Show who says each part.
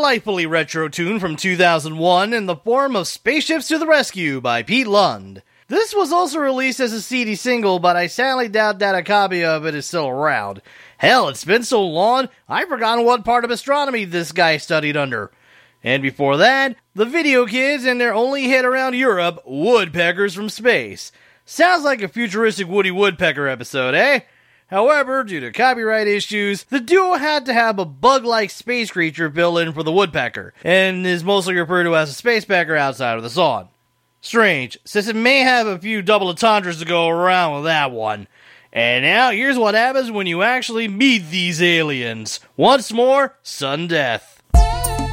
Speaker 1: delightfully retro tune from 2001 in the form of Spaceships to the Rescue by Pete Lund. This was also released as a CD single, but I sadly doubt that a copy of it is still around. Hell, it's been so long, I've forgotten what part of astronomy this guy studied under. And before that, the Video Kids and their only hit around Europe, Woodpeckers from Space. Sounds like a futuristic Woody Woodpecker episode, eh? However, due to copyright issues, the duo had to have a bug-like space creature built in for the woodpecker, and is mostly referred to as a spacepecker outside of the song. Strange, since it may have a few double entendres to go around with that one. And now, here's what happens when you actually meet these aliens. Once more, sudden death.